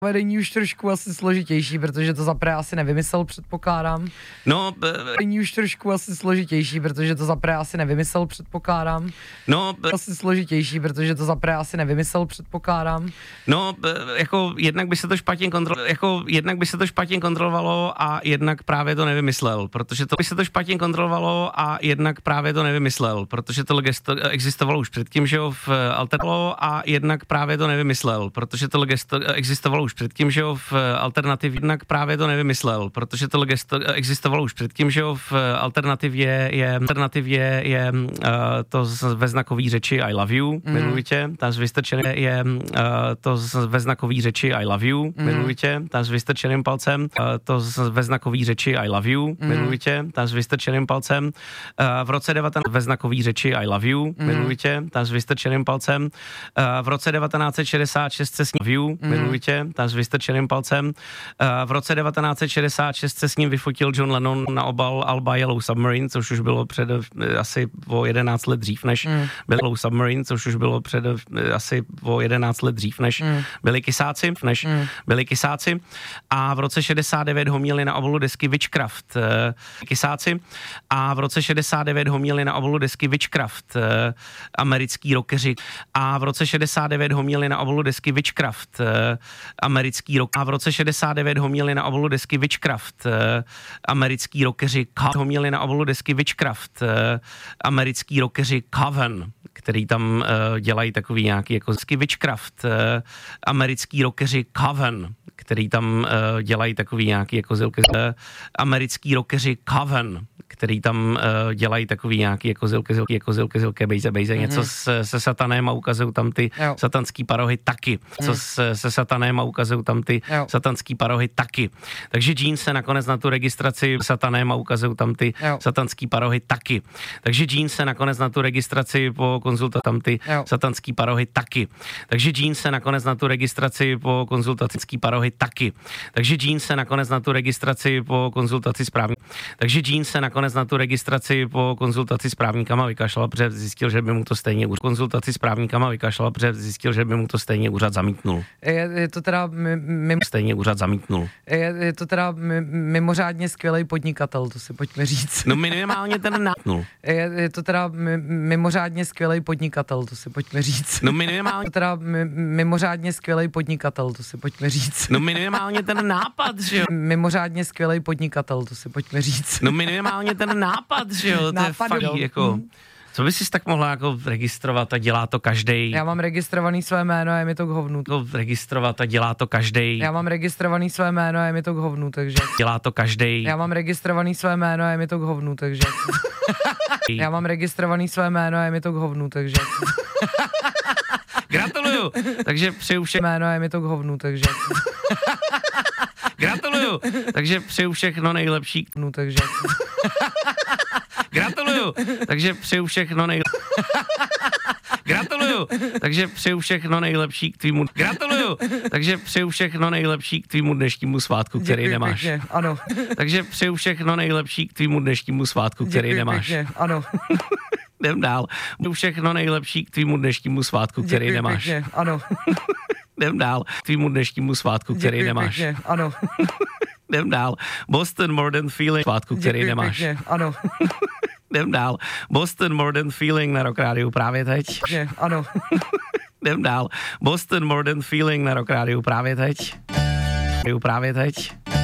Vedení už trošku asi složitější, protože to zaprvé asi nevymyslel, předpokládám. No, Vedení už trošku asi složitější, protože to zaprvé asi nevymyslel, předpokládám. no, Asi složitější, protože to zaprvé asi nevymyslel, předpokládám. no, jako jednak by se to špatně kontrolovalo a jednak právě to nevymyslel, protože to by se to špatně kontrolovalo a jednak právě to nevymyslel, protože to existovalo už předtím, že jo, v alternativě a jednak právě to nevymyslel, protože to existovalo už předtím, že jo, v alternativě, jednak právě to nevymyslel, protože to existovalo už předtím, že jo, v alternativě je to ve znakové řeči I love you, miluji tě, ta s vystrčeným je to ve znakové řeči I love you, miluji tě, ta s vystrčeným palcem, to ve znakové řeči I love you, miluji tě, ta s vystrčeným palcem, v roce 19 ve znakové řeči I love you, miluji tě, ta s vystrčeným palcem, v roce 1966 se s ním view, miluji tě, ta s vystrčeným palcem, v roce 1966 se s ním vyfotil John Lennon na obal alba Yellow Submarine, což už bylo před asi o 11 let dřív, než Yellow Submarine, což už bylo před asi o 11 let dřív, než byli kysáci, a v roce 69 ho měli na obalu desky Witchcraft kysáci, a v roce 69 ho měli na obalu desky Witchcraft americký rockeři, a v roce 69 ho měli na obalu desky Witchcraft americký rock, a v roce 69 ho měli na obalu desky Witchcraft americký rockeři, ho měli na obalu desky Witchcraft americký rockeři Coven, který tam dělají takový nějaký jako Witchcraft americký rockeři Coven, který tam dělají takový nějaký jako americký rockeři Coven, který tam dělají takový nějaký jako zilke, bejze, něco se satanem a ukazují tam ty satanský parohy taky. Co se satanem a ukazují tam ty satanský parohy taky. Takže Jean se nakonec na tu registraci satanem a ukazují tam ty satanský parohy taky. Takže Jean se nakonec na tu registraci po konzultaci tam ty satanský parohy taky. Takže Jean se nakonec na tu registraci po konzultaci parohy taky. Takže Jean se nakonec na tu registraci po konzultaci s právníkem. Takže Jean se nakonec na tu registraci po konzultaci s právníkama vykašlal, protože zjistil, že by mu to stejně úřad zamítnul. Je to teda Je to teda mimořádně skvělý podnikatel, to si pojďme říct. No minimálně ten nátnul. Je to teda mimořádně skvělý podnikatel, to si pojďme říct. No minimálně teda mimořádně skvělý podnikatel, to si pojďme říct. No minimálně ten nápad, že jo. Mimořádně skvělý podnikatel, to si pojďme říct. No minimálně ten nápad, že jo, to je fakt jako... Co bys si tak mohla jako registrovat a dělá to každej? Já mám registrovaný své jméno a je mi to k hovnu. Registrovat a dělá to každej. Já mám registrovaný své jméno a je mi to k hovnu, takže... Dělá to každej. Já mám registrovaný své jméno a je mi to k hovnu, takže... Já mám registrovaný své jméno a je mi to k hovnu, takže... Gratuluju! Takže přeju vše... Jméno a je mi to k hovnu, takže... Gratuluju! Takže přeju všechno nejlepší. No, takže... Gratuluju! Takže přeju všechno nejlepší. Gratuluju! Takže přeju všechno nejlepší k tvýmu... Gratuluju! Takže přeju všechno nejlepší k tvýmu dnešnímu svátku, který Děkuji nemáš. Pěkně, ano. Takže přeju všechno nejlepší k tvýmu dnešnímu svátku, který Děkuji nemáš. Pěkně, ano. Jdem dál. Přeju všechno nejlepší k tvýmu dnešnímu svátku, který Děkuji nemáš. Pěkně, ano. Jdem dál. K tvýmu dnešnímu svátku, který Děkuji nemáš. Pěkně, ano. Jdem dál. Boston Modern Feeling svátku, který Děkuji nemáš. Pěkně, ano. Jdem dál. Boston Modern Feeling na Rock Rádiu právě teď. Pěkně, ano. Jdem dál. Boston Modern Feeling na Rock Rádiu právě teď. Právě teď.